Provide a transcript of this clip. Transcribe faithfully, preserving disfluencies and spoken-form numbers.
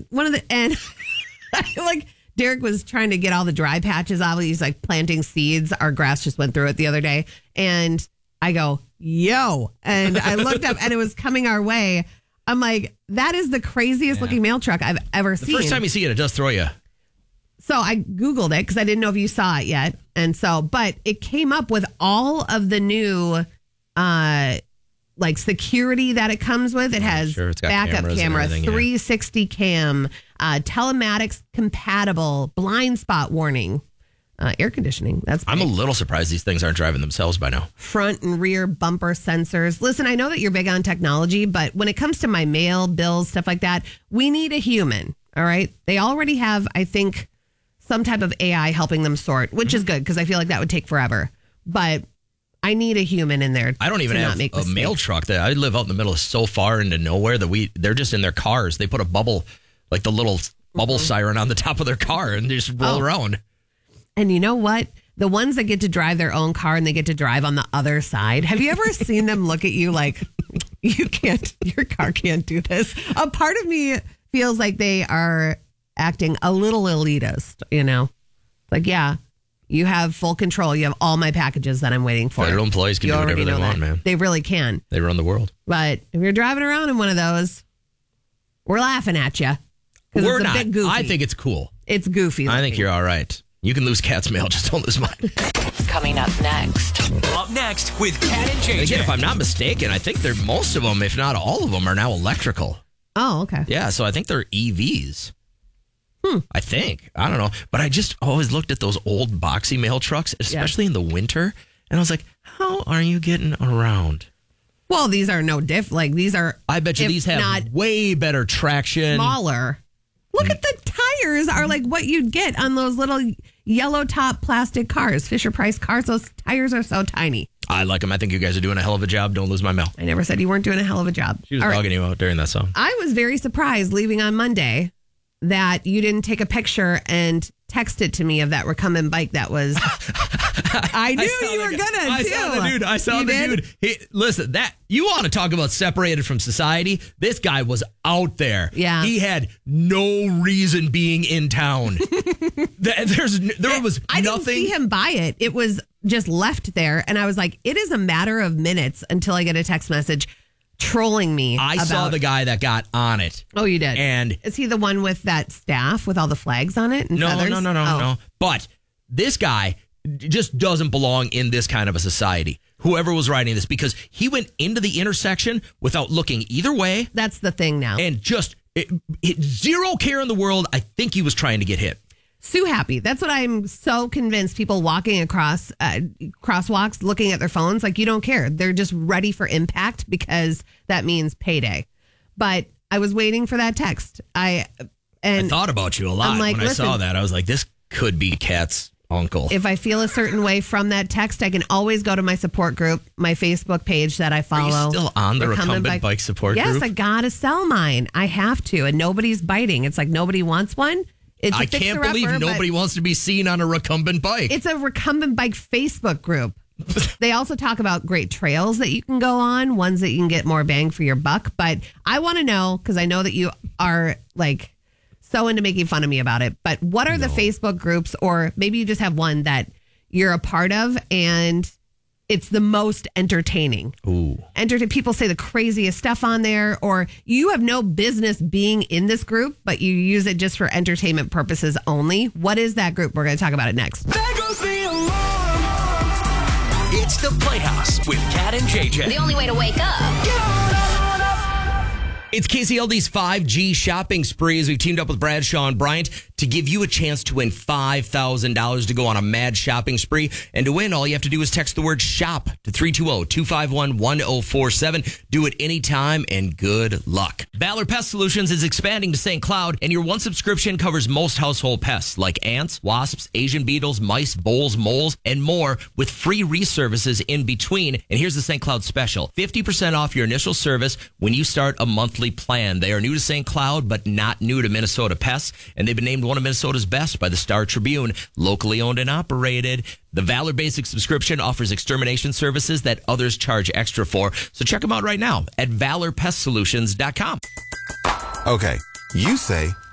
one of the, and like Derek was trying to get all the dry patches off. He's like planting seeds. Our grass just went through it the other day. And I go, yo. And I looked up and it was coming our way. I'm like, that is the craziest yeah. looking mail truck I've ever the seen. The first time you see it, it does throw you. So I Googled it because I didn't know if you saw it yet. And so, but it came up with all of the new, uh, like security that it comes with. It has sure, it's got backup camera, three sixty yeah. cam, uh, telematics compatible, blind spot warning, uh, air conditioning. That's big. I'm a little surprised these things aren't driving themselves by now. Front and rear bumper sensors. Listen, I know that you're big on technology, but when it comes to my mail, bills, stuff like that, we need a human. All right. They already have, I think, some type of A I helping them sort, which is good because I feel like that would take forever. But I need a human in there. I don't even have a mistakes. mail truck. That I live out in the middle of so far into nowhere that we they're just in their cars. They put a bubble, like the little bubble mm-hmm. siren on the top of their car and they just roll oh. around. And you know what? The ones that get to drive their own car and they get to drive on the other side. Have you ever seen them look at you like, you can't, your car can't do this? A part of me feels like they are acting a little elitist, you know? Like, yeah. You have full control. You have all my packages that I'm waiting for. Federal employees can you do whatever they want, that. man. They really can. They run the world. But if you're driving around in one of those, we're laughing at you. We're it's a not. bit goofy. I think it's cool. It's goofy. I think you're all right. You can lose Kat's mail, just don't lose mine. Coming up next. Up next with Kat and J J. Again, if I'm not mistaken, I think they're most of them, if not all of them, are now electrical. Oh, okay. Yeah, so I think they're E Vs. Hmm. I think. I don't know. But I just always looked at those old boxy mail trucks, especially yeah. in the winter. And I was like, how are you getting around? Well, these are no diff. Like, these are. I bet you these have not way better traction. Smaller. Look at the tires are like what you'd get on those little yellow top plastic cars, Fisher Price cars. Those tires are so tiny. I like them. I think you guys are doing a hell of a job. Don't lose my mail. I never said you weren't doing a hell of a job. She was All dogging right. you out during that song. I was very surprised leaving on Monday that you didn't take a picture and text it to me of that recumbent bike that was. I knew I you were the, gonna. I too. saw the dude. I saw you the did? dude. He, listen, that you want to talk about separated from society? This guy was out there. Yeah, he had no reason being in town. There's there was I nothing. didn't see him buy it. It was just left there, and I was like, it is a matter of minutes until I get a text message trolling me. I about, saw the guy that got on it. Oh, you did? And is he the one with that staff with all the flags on it? And no, feathers? no, no, no, oh. no. But this guy just doesn't belong in this kind of a society. Whoever was writing this, because he went into the intersection without looking either way. That's the thing now. And just it, it, zero care in the world. I think he was trying to get hit. Sue happy. That's what I'm so convinced. People walking across uh, crosswalks, looking at their phones, like you don't care. They're just ready for impact because that means payday. But I was waiting for that text. I and I thought about you a lot like, when I listen, saw that. I was like, this could be Kat's uncle. If I feel a certain way from that text, I can always go to my support group, my Facebook page that I follow. Are you still on the recumbent bike, bike support yes, group? Yes, I gotta sell mine. I have to, and nobody's biting. It's like nobody wants one. It's I can't believe upper, nobody wants to be seen on a recumbent bike. It's a recumbent bike Facebook group. They also talk about great trails that you can go on, ones that you can get more bang for your buck. But I want to know, because I know that you are like so into making fun of me about it. But what are no. the Facebook groups, or maybe you just have one that you're a part of and it's the most entertaining? Ooh. Entertain. People say the craziest stuff on there, or you have no business being in this group, but you use it just for entertainment purposes only. What is that group? We're going to talk about it next. There goes the alarm. It's the Playhouse with Kat and J J. The only way to wake up. Get on up. It's K C L D's five G shopping spree as we've teamed up with Bradshaw and Bryant to give you a chance to win five thousand dollars to go on a mad shopping spree. And to win, all you have to do is text the word SHOP to three two zero, two five one, one zero four seven. Do it anytime and good luck. Valor Pest Solutions is expanding to Saint Cloud, and your one subscription covers most household pests like ants, wasps, Asian beetles, mice, voles, moles, and more with free reservices in between. And here's the Saint Cloud special. fifty percent off your initial service when you start a monthly plan. They are new to Saint Cloud, but not new to Minnesota pests, and they've been named one of Minnesota's best by the Star Tribune, locally owned and operated. The Valor Basic subscription offers extermination services that others charge extra for. So check them out right now at valor pest solutions dot com. Okay, you say